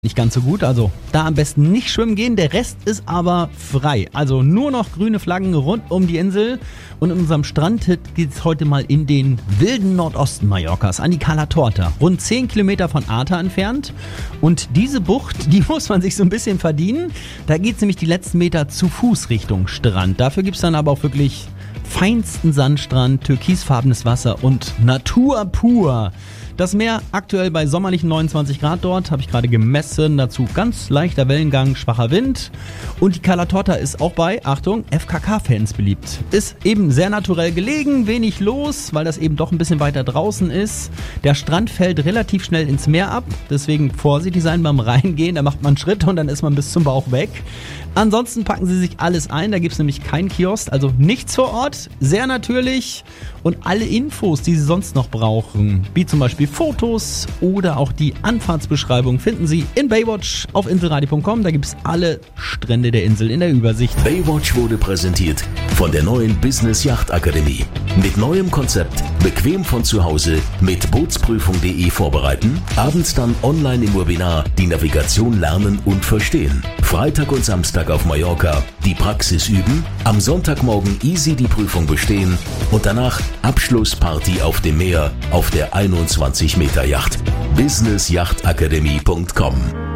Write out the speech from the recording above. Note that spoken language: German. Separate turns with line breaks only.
nicht ganz so gut, also da am besten nicht schwimmen gehen, der Rest ist aber frei. Also nur noch grüne Flaggen rund um die Insel und in unserem Strandhit geht es heute mal in den wilden Nordosten Mallorcas, an die Cala Torta, rund 10 Kilometer von Arta entfernt. Und diese Bucht, die muss man sich so ein bisschen verdienen, da geht es nämlich die letzten Meter zu Fuß Richtung Strand. Dafür gibt es dann aber auch wirklich feinsten Sandstrand, türkisfarbenes Wasser und Natur pur. Das Meer aktuell bei sommerlichen 29 Grad dort, habe ich gerade gemessen, dazu ganz leichter Wellengang, schwacher Wind. Und die Cala Torta ist auch bei, Achtung, FKK-Fans beliebt. Ist eben sehr naturell gelegen, wenig los, weil das eben doch ein bisschen weiter draußen ist. Der Strand fällt relativ schnell ins Meer ab, deswegen vorsichtig sein beim Reingehen, da macht man Schritte und dann ist man bis zum Bauch weg. Ansonsten packen Sie sich alles ein, da gibt es nämlich keinen Kiosk, also nichts vor Ort, sehr natürlich. Und alle Infos, die Sie sonst noch brauchen, wie zum Beispiel Fotos oder auch die Anfahrtsbeschreibung, finden Sie in Baywatch auf inselradio.com. Da gibt es alle Strände der Insel in der Übersicht.
Baywatch wurde präsentiert von der neuen Business Yacht Akademie. Mit neuem Konzept, bequem von zu Hause, mit bootsprüfung.de vorbereiten, abends dann online im Webinar die Navigation lernen und verstehen. Freitag und Samstag auf Mallorca die Praxis üben, am Sonntagmorgen easy die Prüfung bestehen und danach Abschlussparty auf dem Meer auf der 21 Meter Yacht. businessyachtakademie.com